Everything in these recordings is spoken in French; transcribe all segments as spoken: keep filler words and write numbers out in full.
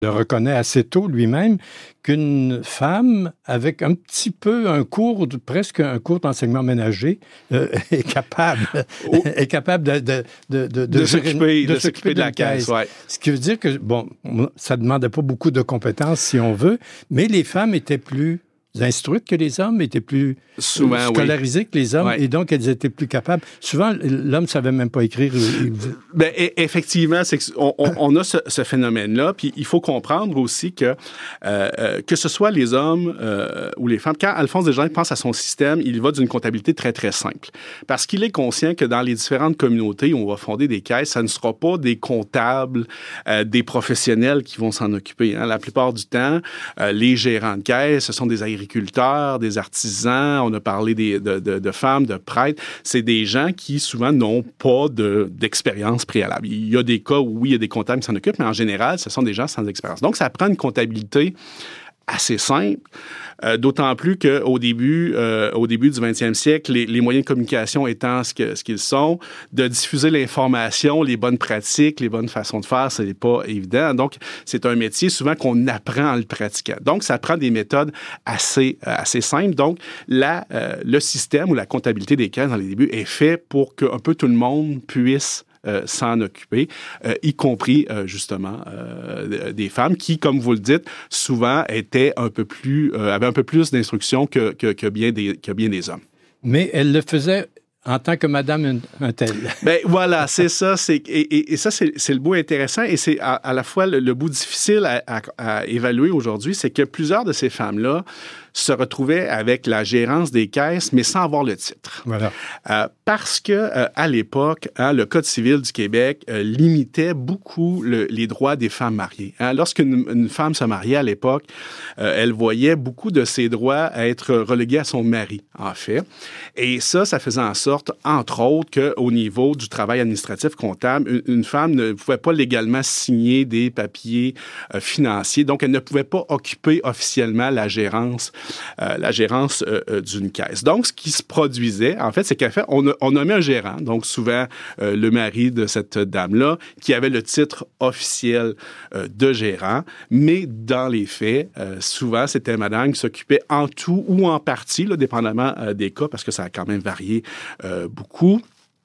le reconnaît assez tôt lui-même, qu'une femme avec un petit peu un cours, de, presque un cours d'enseignement ménager, euh, est capable, oh. est capable de, de, de, de, de, gérer, s'occuper, de, de s'occuper de la caisse. Ouais. Ce qui veut dire que, bon, ça ne demandait pas beaucoup de compétences, si on veut, mais les femmes étaient plus instruites que les hommes, étaient plus Souvent, scolarisées oui. que les hommes, ouais. et donc elles étaient plus capables. Souvent, l'homme ne savait même pas écrire. Ben, effectivement, c'est on, on, on a ce, ce phénomène-là, puis il faut comprendre aussi que euh, que ce soit les hommes euh, ou les femmes, quand Alphonse Desjardins pense à son système, il va d'une comptabilité très, très simple. Parce qu'il est conscient que dans les différentes communautés où on va fonder des caisses, ça ne sera pas des comptables, euh, des professionnels qui vont s'en occuper. Hein. La plupart du temps, euh, les gérants de caisse, ce sont des agriculteurs, des artisans, on a parlé des, de, de, de femmes, de prêtres. C'est des gens qui, souvent, n'ont pas de, d'expérience préalable. Il y a des cas où, oui, il y a des comptables qui s'en occupent, mais en général, ce sont des gens sans expérience. Donc, ça prend une comptabilité assez simple, euh, d'autant plus qu'au début, euh, au début du vingtième siècle, les, les moyens de communication étant ce, que, ce qu'ils sont, de diffuser l'information, les bonnes pratiques, les bonnes façons de faire, ce n'est pas évident. Donc, c'est un métier souvent qu'on apprend en le pratiquant. Donc, ça prend des méthodes assez, euh, assez simples. Donc, la, euh, le système ou la comptabilité des caisses dans les débuts est fait pour qu'un peu tout le monde puisse Euh, s'en occuper, euh, y compris euh, justement euh, des femmes qui, comme vous le dites, souvent étaient un peu plus, euh, avaient un peu plus d'instruction que, que, que, bien des, que bien des hommes. Mais elle le faisait en tant que madame un tel. Ben voilà, c'est ça. C'est, et, et, et ça, c'est, c'est le bout intéressant et c'est à, à la fois le, le bout difficile à, à, à évaluer aujourd'hui, c'est que plusieurs de ces femmes-là se retrouvaient avec la gérance des caisses, mais sans avoir le titre. Voilà. Euh, parce que euh, à l'époque, hein, le Code civil du Québec euh, limitait beaucoup le, les droits des femmes mariées. Hein. Lorsqu'une une femme se mariait à l'époque, euh, elle voyait beaucoup de ses droits être relégués à son mari, en fait. Et ça, ça faisait en sorte, entre autres, qu'au niveau du travail administratif comptable, une, une femme ne pouvait pas légalement signer des papiers euh, financiers. Donc, elle ne pouvait pas occuper officiellement la gérance Euh, la gérance euh, euh, d'une caisse. Donc, ce qui se produisait, en fait, c'est qu'en fait, on, a, on nommait un gérant, donc souvent euh, le mari de cette dame-là, qui avait le titre officiel euh, de gérant, mais dans les faits, euh, souvent, c'était madame qui s'occupait en tout ou en partie, là, dépendamment euh, des cas, parce que ça a quand même varié euh, beaucoup.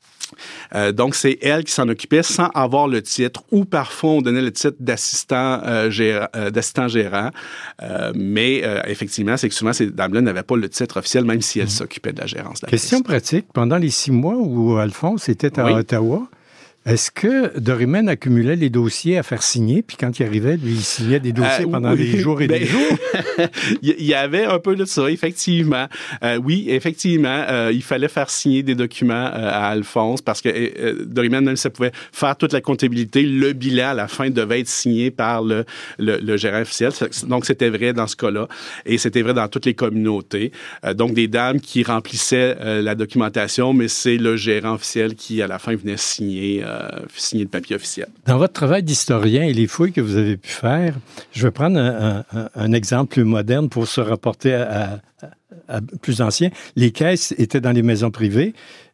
Euh, donc, c'est elle qui s'en occupait sans avoir le titre, ou parfois on donnait le titre d'assistant, euh, gérant, euh, d'assistant gérant. Euh, mais euh, effectivement, c'est que souvent, ces dames-là n'avaient pas le titre officiel, même si elles mmh. s'occupaient de la gérance de la Question caisse. pratique, pendant les six mois où Alphonse était à oui. Ottawa, est-ce que Dorimène accumulait les dossiers à faire signer, puis quand il arrivait, lui, il signait des dossiers euh, pendant oui, des jours et ben, des jours? Il y avait un peu de ça, effectivement. Euh, oui, effectivement, euh, il fallait faire signer des documents euh, à Alphonse parce que euh, Dorimène, même si ça pouvait faire toute la comptabilité, le bilan à la fin devait être signé par le, le, le gérant officiel. Donc, c'était vrai dans ce cas-là et c'était vrai dans toutes les communautés. Euh, donc, des dames qui remplissaient euh, la documentation, mais c'est le gérant officiel qui, à la fin, venait signer euh, signer le papier officiel. Dans votre travail d'historien et les fouilles que vous avez pu faire, je vais prendre un, un, un exemple plus moderne pour se rapporter à, à, à plus ancien. Les caisses étaient dans les maisons privées.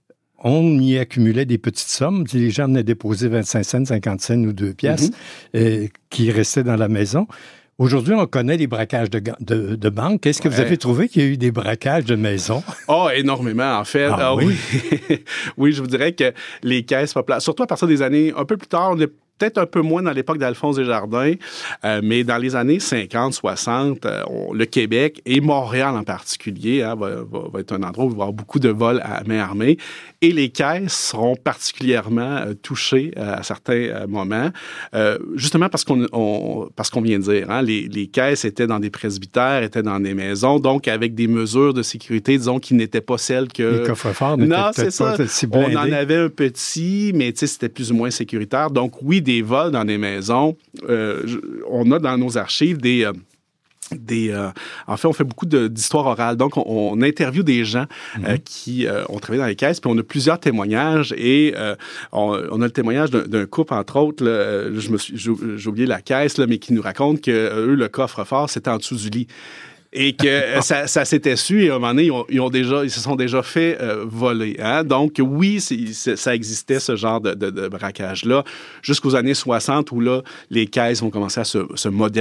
On y accumulait des petites sommes. Les gens venaient déposer vingt-cinq cents, cinquante cents ou deux piastres mm-hmm. euh, qui restaient dans la maison. Aujourd'hui, on connaît les braquages de, de, de banque. Est-ce que ouais. vous avez trouvé qu'il y a eu des braquages de maisons? Oh, énormément, en fait. Ah, ah, oui? oui. oui, je vous dirais que les caisses populaires, surtout à partir des années un peu plus tard, on est peut-être un peu moins dans l'époque d'Alphonse Desjardins, euh, mais dans les années cinquante, soixante, euh, on, le Québec et Montréal en particulier hein, va, va, va être un endroit où il va y avoir beaucoup de vols à main armée. Et les caisses seront particulièrement euh, touchées euh, à certains euh, moments, euh, justement parce qu'on, on, parce qu'on vient de dire, hein, les, les caisses étaient dans des presbytères, étaient dans des maisons, donc avec des mesures de sécurité, disons, qui n'étaient pas celles que... Les coffres-forts n'étaient non, peut-être c'est pas ça. si blindés. On en avait un petit, mais c'était plus ou moins sécuritaire. Donc oui, des vols dans des maisons. Euh, je, on a dans nos archives des... Euh, Des, euh, en fait, on fait beaucoup de, d'histoires orales. Donc, on, on interviewe des gens mm-hmm. euh, qui euh, ont travaillé dans les caisses, puis on a plusieurs témoignages. Et euh, on, on a le témoignage d'un, d'un couple, entre autres. Là, je me suis, j'ai, j'ai oublié la caisse, là, mais qui nous raconte que eux, le coffre-fort, c'était en dessous du lit. et que ça, ça s'était su, et à un moment donné, ils, ont, ils, ont déjà, ils se sont déjà fait euh, voler. Hein? Donc, oui, c'est, c'est, ça existait, ce genre de, de, de braquage-là, jusqu'aux années soixante, où là, les caisses vont commencer à se, se moderniser.